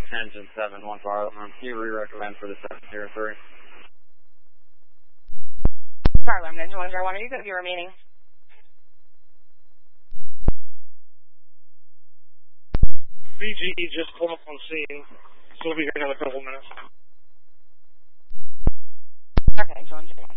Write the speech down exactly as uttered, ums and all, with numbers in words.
engine seven, one fire alarm. Can you re-recommend for the second zero three? Fire alarm, engine one zero one, are you going to be remaining? B G E just pulled up on scene, so we'll be here in another couple minutes. Okay, engine one zero.